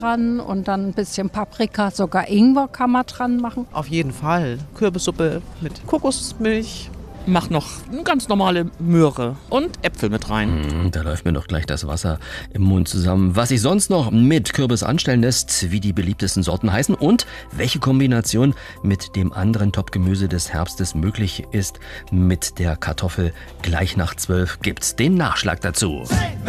dran und dann ein bisschen Paprika, sogar Ingwer kann man dran machen. Auf jeden Fall. Kürbissuppe mit Kokosmilch. Mach noch eine ganz normale Möhre und Äpfel mit rein. Da läuft mir doch gleich das Wasser im Mund zusammen. Was sich sonst noch mit Kürbis anstellen lässt, wie die beliebtesten Sorten heißen und welche Kombination mit dem anderen Topgemüse des Herbstes möglich ist, mit der Kartoffel gleich nach 12 gibt's den Nachschlag dazu.